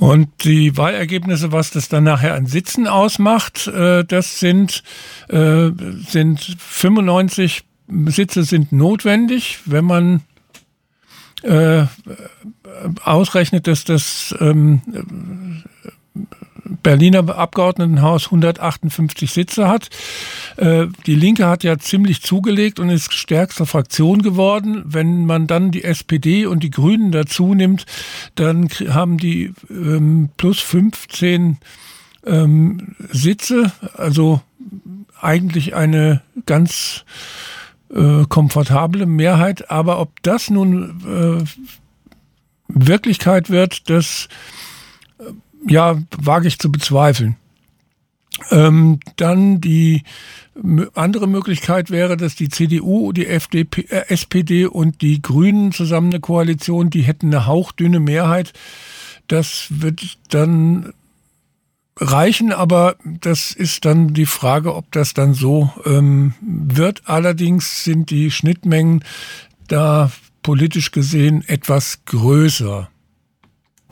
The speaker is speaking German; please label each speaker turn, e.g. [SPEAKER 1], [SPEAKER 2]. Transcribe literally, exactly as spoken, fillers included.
[SPEAKER 1] Und die Wahlergebnisse, was das dann nachher an Sitzen ausmacht, äh, das sind, äh, sind fünfundneunzig Sitze sind notwendig, wenn man äh, ausrechnet, dass das ähm, Berliner Abgeordnetenhaus hundertachtundfünfzig Sitze hat. Äh, die Linke hat ja ziemlich zugelegt und ist stärkste Fraktion geworden. Wenn man dann die S P D und die Grünen dazu nimmt, dann haben die ähm, plus fünfzehn ähm, Sitze, also eigentlich eine ganz äh, komfortable Mehrheit. Aber ob das nun äh, Wirklichkeit wird, das ja, wage ich zu bezweifeln. Ähm, dann die m- andere Möglichkeit wäre, dass die C D U, die F D P, äh, S P D und die Grünen zusammen eine Koalition, die hätten eine hauchdünne Mehrheit. Das wird dann reichen, aber das ist dann die Frage, ob das dann so ähm, wird. Allerdings sind die Schnittmengen da politisch gesehen etwas größer.